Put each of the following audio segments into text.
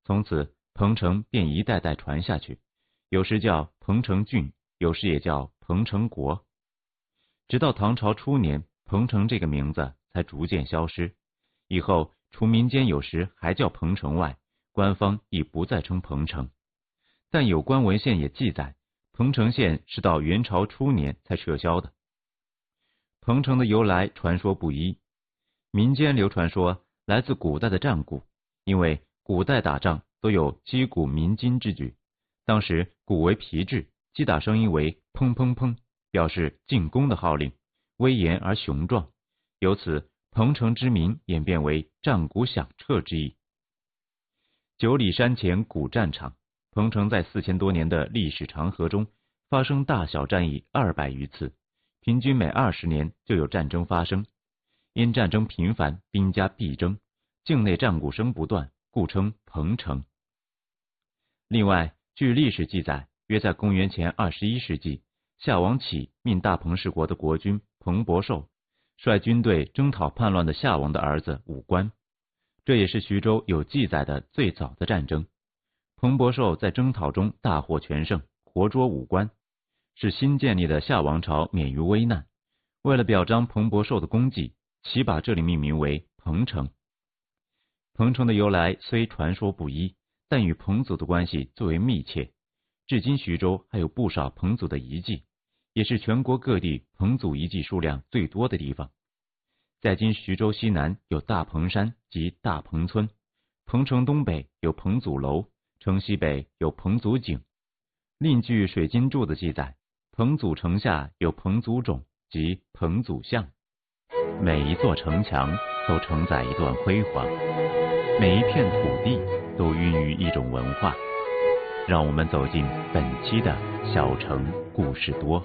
从此彭城便一代代传下去，有时叫彭城郡，有时也叫彭城国。直到唐朝初年，彭城这个名字才逐渐消失，以后除民间有时还叫彭城外，官方亦不再称彭城。但有关文献也记载，彭城县是到元朝初年才撤销的。彭城的由来传说不一，民间流传说来自古代的战鼓，因为古代打仗都有击鼓鸣金之举，当时鼓为皮质，击打声音为砰砰砰，表示进攻的号令，威严而雄壮，由此彭城之名演变为战鼓响彻之意。九里山前古战场，彭城在4000多年的历史长河中发生大小战役200余次，平均每20年就有战争发生。因战争频繁，兵家必争，境内战鼓声不断，故称彭城。另外，据历史记载，约在公元前21世纪，夏王启命大彭氏国的国君彭伯寿率军队征讨叛乱的夏王的儿子武关，这也是徐州有记载的最早的战争。彭伯寿在征讨中大获全胜，活捉武关，使新建立的夏王朝免于危难。为了表彰彭伯寿的功绩，其把这里命名为彭城。彭城的由来虽传说不一，但与彭祖的关系最为密切。至今徐州还有不少彭祖的遗迹，也是全国各地彭祖遗迹数量最多的地方。在今徐州西南有大彭山及大彭村，彭城东北有彭祖楼，城西北有彭祖井。另据水晶柱的记载，彭祖城下有彭祖冢及彭祖巷。每一座城墙都承载一段辉煌，每一片土地都孕育一种文化。让我们走进本期的小城故事多。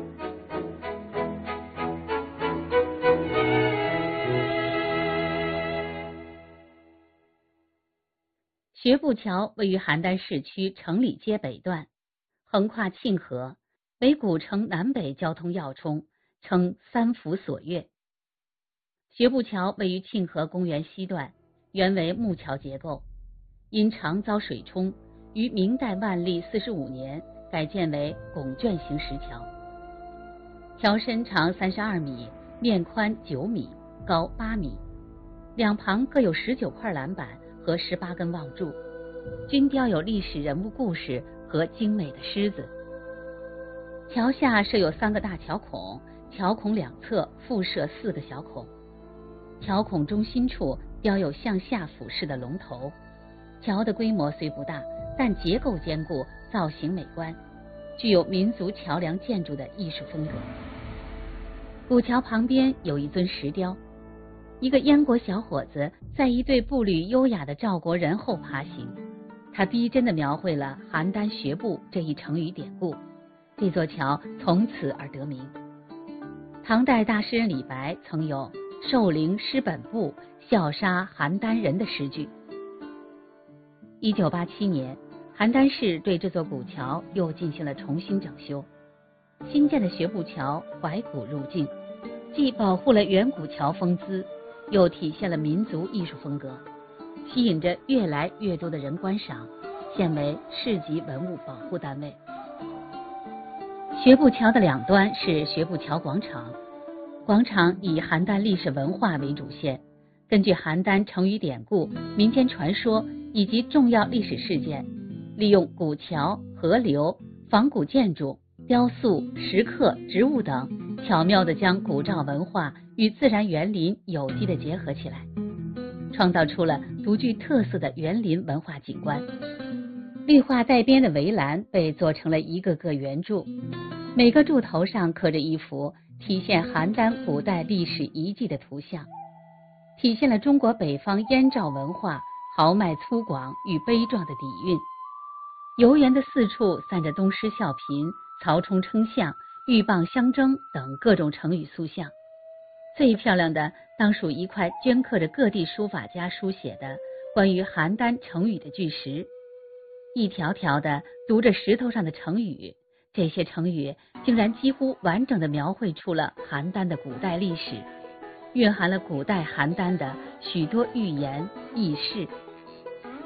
学步桥位于邯郸市区城里街北段，横跨沁河，为古城南北交通要冲，称三府锁钥。学步桥位于沁河公园西段，原为木桥结构，因常遭水冲，于明代万历45年改建为拱券形石桥。桥身长32米，面宽9米，高8米，两旁各有19块栏板和18根望柱，均雕有历史人物故事和精美的狮子。桥下设有3个大桥孔，桥孔两侧附设4个小孔。桥孔中心处雕有向下俯视的龙头。桥的规模虽不大，但结构坚固，造型美观，具有民族桥梁建筑的艺术风格。古桥旁边有一尊石雕，一个燕国小伙子在一对步履优雅的赵国人后爬行，他逼真地描绘了邯郸学步这一成语典故，这座桥从此而得名。唐代大诗人李白曾有寿陵诗本部，笑杀邯郸人的诗句。1987年，邯郸市对这座古桥又进行了重新整修，新建的学步桥怀古入境，既保护了远古桥风姿，又体现了民族艺术风格，吸引着越来越多的人观赏，现为市级文物保护单位。学步桥的两端是学步桥广场，广场以邯郸历史文化为主线，根据邯郸成语典故、民间传说以及重要历史事件，利用古桥、河流、仿古建筑、雕塑、石刻、植物等，巧妙地将古赵文化与自然园林有机地结合起来，创造出了独具特色的园林文化景观。绿化带边的围栏被做成了一个个圆柱，每个柱头上刻着一幅体现邯郸古代历史遗迹的图像，体现了中国北方燕赵文化豪迈粗犷与悲壮的底蕴。游园的四处散着东施效颦、曹冲称象、鹬蚌相争等各种成语塑像，最漂亮的当属一块镌刻着各地书法家书写的关于邯郸成语的巨石，一条条的读着石头上的成语，这些成语竟然几乎完整地描绘出了邯郸的古代历史，蕴含了古代邯郸的许多寓言轶事。